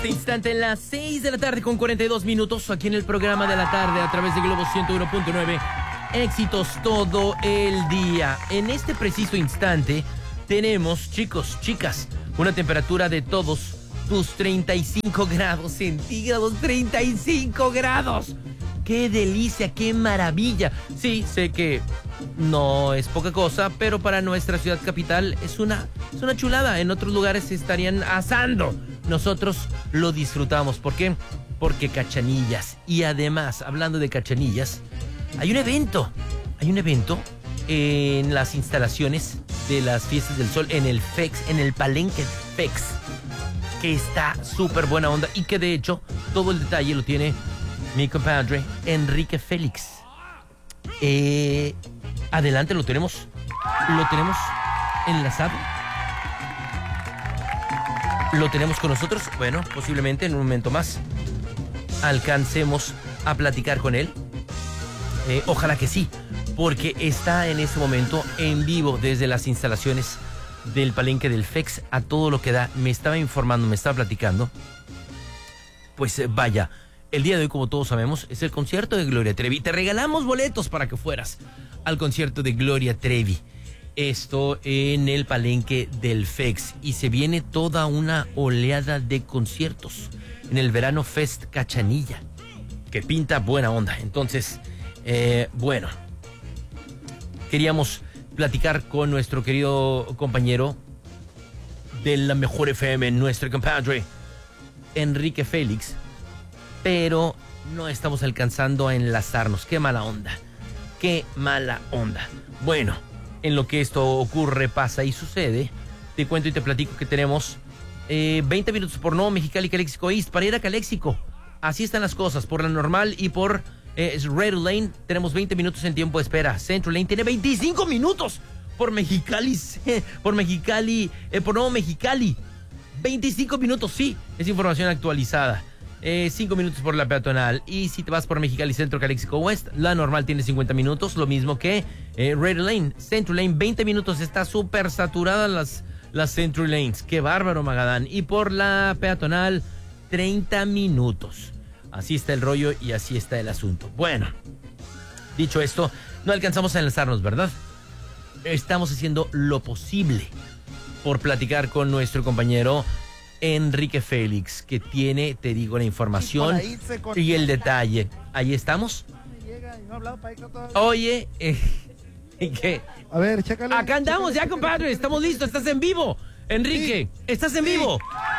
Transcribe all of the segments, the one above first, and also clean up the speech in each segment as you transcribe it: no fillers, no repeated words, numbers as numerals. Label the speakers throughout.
Speaker 1: Este instante en las 6 de la tarde con 42 minutos aquí en el programa de la tarde a través de Globo 101.9. Éxitos todo el día. En este preciso instante tenemos, chicos, chicas, una temperatura de todos tus 35 grados centígrados. 35 grados. ¡Qué delicia, qué maravilla! Sí, sé que no es poca cosa, pero para nuestra ciudad capital es una chulada. En otros lugares se estarían asando. Nosotros lo disfrutamos. ¿Por qué? Porque Cachanillas. Y además, hablando de Cachanillas, hay un evento en las instalaciones de las Fiestas del Sol, en el FEX, en el Palenque FEX, que está súper buena onda y que de hecho todo el detalle lo tiene mi compadre Enrique Félix. Adelante, lo tenemos enlazado. Lo tenemos con nosotros. Bueno, posiblemente en un momento más alcancemos a platicar con él. Ojalá que sí, porque está en este momento en vivo desde las instalaciones del Palenque del FEX a todo lo que da. Me estaba informando, me estaba platicando. Pues vaya, el día de hoy, como todos sabemos, es el concierto de Gloria Trevi. Te regalamos boletos para que fueras al concierto de Gloria Trevi. Esto en el Palenque del FEX. Y se viene toda una oleada de conciertos en el Verano Fest Cachanilla, que pinta buena onda. Entonces, bueno, queríamos platicar con nuestro querido compañero de la mejor FM, nuestro compadre Enrique Félix, pero no estamos alcanzando a enlazarnos. Qué mala onda, qué mala onda. Bueno, en lo que esto ocurre, pasa y sucede, te cuento y te platico que tenemos 20 minutos por Nuevo Mexicali, Calexico East, para ir a Calexico. Así están las cosas, por la normal y por Red Lane tenemos 20 minutos en tiempo de espera. Central Lane tiene 25 minutos por Mexicali, por Nuevo Mexicali. 25 minutos, sí, es información actualizada. 5 minutos por la peatonal. Y si te vas por Mexicali Centro, Calexico West, la normal tiene 50 minutos, lo mismo que Red Lane. Central Lane, 20 minutos, está súper saturada las Central Lanes. Qué bárbaro, Magadán. Y por la peatonal, 30 minutos. Así está el rollo y así está el asunto. Bueno, dicho esto, no alcanzamos a enlazarnos, ¿verdad? Estamos haciendo lo posible por platicar con nuestro compañero Enrique Félix, que tiene, te digo, la información y el detalle. Ahí estamos. Oye, ¿qué?
Speaker 2: A ver, chécale.
Speaker 1: Acá andamos ya, compadre. Estamos listos. Estás en vivo. Enrique, ¿estás en vivo?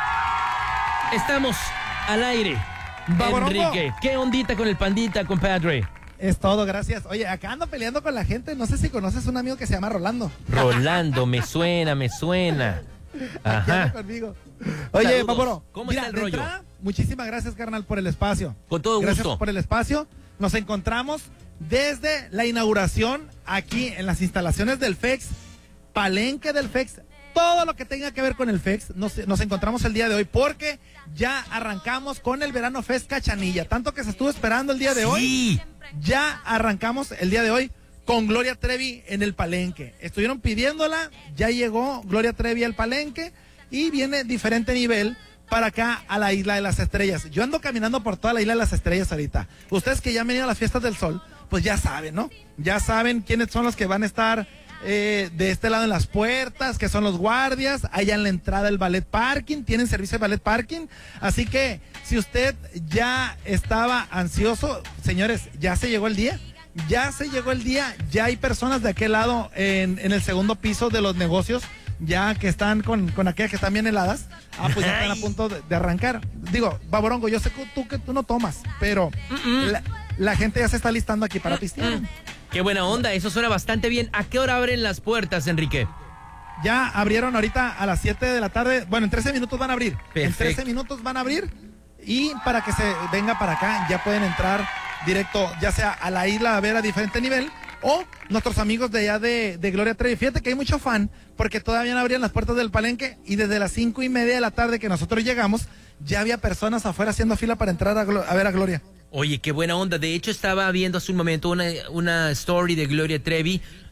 Speaker 1: Estamos al aire. Enrique, ¿qué ondita con el pandita, compadre?
Speaker 2: Es todo, gracias. Oye, acá ando peleando con la gente. No sé si conoces un amigo que se llama Rolando.
Speaker 1: Rolando, me suena. Ajá.
Speaker 2: Conmigo. Oye, Paporo,
Speaker 1: ¿cómo está el rollo?
Speaker 2: Entrada, muchísimas gracias, carnal, por el espacio.
Speaker 1: Con todo gusto.
Speaker 2: Gracias por el espacio. Nos encontramos desde la inauguración aquí en las instalaciones del FEX, Palenque del FEX. Todo lo que tenga que ver con el FEX, nos encontramos el día de hoy porque ya arrancamos con el Verano Fest Cachanilla. Tanto que se estuvo esperando el día de hoy. Ya arrancamos el día de hoy con Gloria Trevi en el Palenque. Estuvieron pidiéndola, ya llegó Gloria Trevi al Palenque y viene diferente nivel para acá a la Isla de las Estrellas. Yo ando caminando por toda la Isla de las Estrellas ahorita. Ustedes que ya han venido a las Fiestas del Sol, pues ya saben, ¿no? Ya saben quiénes son los que van a estar de este lado en las puertas, que son los guardias, allá en la entrada del ballet parking, tienen servicio de ballet parking, así que si usted ya estaba ansioso, señores, ya se llegó el día, ya hay personas de aquel lado en el segundo piso de los negocios, ya que están con aquellas que están bien heladas, pues ya están a punto de arrancar. Digo, Baborongo, yo sé que tú no tomas, pero la gente ya se está listando aquí para pistear.
Speaker 1: Qué buena onda, eso suena bastante bien. ¿A qué hora abren las puertas, Enrique?
Speaker 2: Ya abrieron ahorita a las 7 de la tarde. Bueno, en 13 minutos van a abrir.
Speaker 1: Perfecto.
Speaker 2: En 13 minutos van a abrir. Y para que se venga para acá, ya pueden entrar directo, ya sea a la isla a ver a diferente nivel, o nuestros amigos de allá de Gloria Trevi. Fíjate que hay mucho fan, porque todavía no abrían las puertas del Palenque, y desde las 5:30 de la tarde que nosotros llegamos, ya había personas afuera haciendo fila para entrar a ver a Gloria.
Speaker 1: Oye, qué buena onda. De hecho, estaba viendo hace un momento una story de Gloria Trevi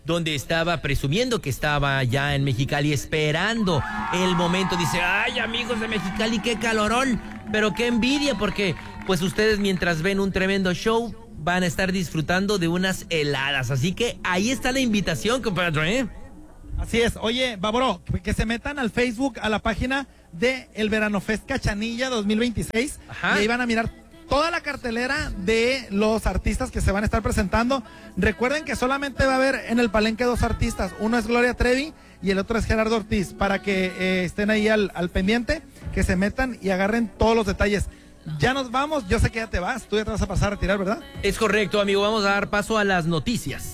Speaker 1: donde estaba presumiendo que estaba ya en Mexicali esperando el momento. Dice, ay, amigos de Mexicali, qué calorón, pero qué envidia, porque pues ustedes mientras ven un tremendo show van a estar disfrutando de unas heladas. Así que ahí está la invitación, compadre, ¿eh?
Speaker 2: Así es. Oye, Baboro, que se metan al Facebook, a la página de el Verano Fest Cachanilla 2026.
Speaker 1: Ajá.
Speaker 2: Y ahí van a mirar toda la cartelera de los artistas que se van a estar presentando. Recuerden que solamente va a haber en el palenque 2 artistas. Uno es Gloria Trevi y el otro es Gerardo Ortiz. Para que estén ahí al pendiente, que se metan y agarren todos los detalles. Ya nos vamos. Yo sé que ya te vas. Tú ya te vas a pasar a retirar, ¿verdad?
Speaker 1: Es correcto, amigo. Vamos a dar paso a las noticias.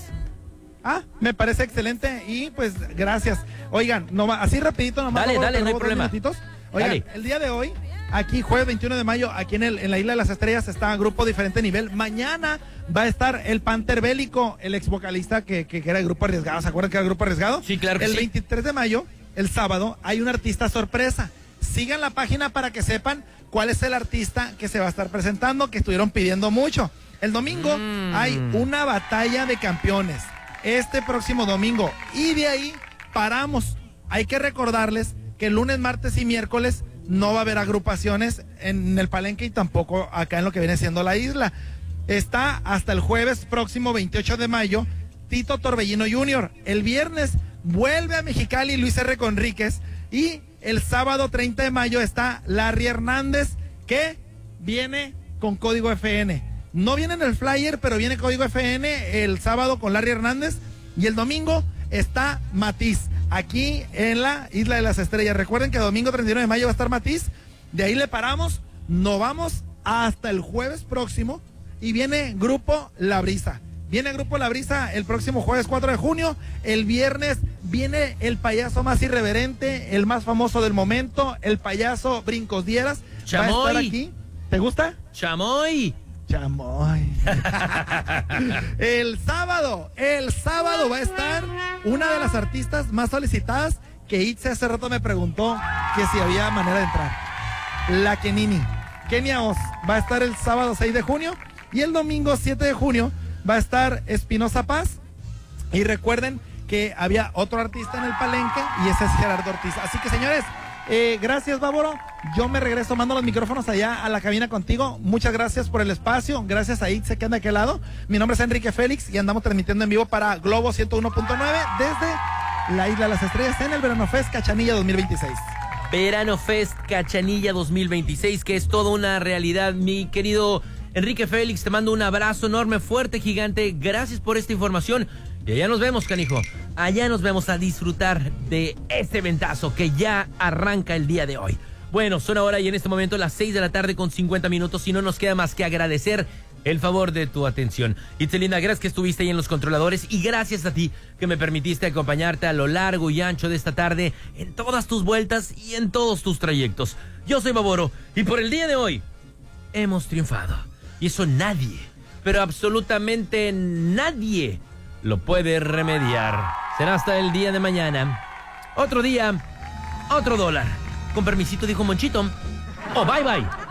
Speaker 2: Me parece excelente y pues gracias. Oigan, así rapidito nomás.
Speaker 1: Dale, no hay problema.
Speaker 2: Oigan,
Speaker 1: Dale.
Speaker 2: el día de hoy, aquí jueves 21 de mayo, aquí en la Isla de las Estrellas está Grupo Diferente Nivel. Mañana va a estar el Panther Bélico, el ex vocalista que era el Grupo Arriesgado. ¿Se acuerdan que era el Grupo Arriesgado?
Speaker 1: Sí, claro que
Speaker 2: el
Speaker 1: sí.
Speaker 2: 23 de mayo, el sábado, hay un artista sorpresa. Sigan la página para que sepan cuál es el artista que se va a estar presentando, que estuvieron pidiendo mucho. El domingo hay una batalla de campeones. Este próximo domingo. Y de ahí paramos. Hay que recordarles que el lunes, martes y miércoles no va a haber agrupaciones en el palenque y tampoco acá en lo que viene siendo la isla. Está hasta el jueves próximo 28 de mayo Tito Torbellino Jr. El viernes vuelve a Mexicali Luis R. Conríquez. Y el sábado 30 de mayo está Larry Hernández, que viene con código FN. No viene en el flyer, pero viene código FN el sábado con Larry Hernández. Y el domingo está Matiz, aquí en la Isla de las Estrellas. Recuerden que domingo 31 de mayo va a estar Matiz. De ahí le paramos, nos vamos hasta el jueves próximo. Y viene Grupo La Brisa. Viene Grupo La Brisa el próximo jueves 4 de junio. El viernes viene el payaso más irreverente, el más famoso del momento, el payaso Brincos Dieras.
Speaker 1: Chamoy.
Speaker 2: Va a estar aquí. ¿Te gusta?
Speaker 1: Chamoy.
Speaker 2: Chamoy. El sábado va a estar una de las artistas más solicitadas, que Itze hace rato me preguntó que si había manera de entrar. La Kenini. Kenia Oz va a estar el sábado 6 de junio y el domingo 7 de junio va a estar Espinosa Paz. Y recuerden que había otro artista en el palenque y ese es Gerardo Ortiz. Así que, señores, gracias, Bárbaro. Yo me regreso, mando los micrófonos allá a la cabina contigo. Muchas gracias por el espacio. Gracias a Itze que anda de aquel lado. Mi nombre es Enrique Félix y andamos transmitiendo en vivo para Globo 101.9 desde la Isla de las Estrellas en el Verano Fest Cachanilla 2026.
Speaker 1: Verano Fest Cachanilla 2026, que es toda una realidad. Mi querido Enrique Félix, te mando un abrazo enorme, fuerte, gigante. Gracias por esta información. Y allá nos vemos, canijo. Allá nos vemos a disfrutar de este eventazo que ya arranca el día de hoy. Bueno, son ahora y en este momento las 6 de la tarde con 50 minutos y no nos queda más que agradecer el favor de tu atención. Itzelina, gracias que estuviste ahí en los controladores y gracias a ti que me permitiste acompañarte a lo largo y ancho de esta tarde en todas tus vueltas y en todos tus trayectos. Yo soy Baboro y por el día de hoy hemos triunfado. Y eso nadie, pero absolutamente nadie lo puede remediar. Será hasta el día de mañana. Otro día, otro dólar. Con permisito, dijo Monchito. Oh, bye bye.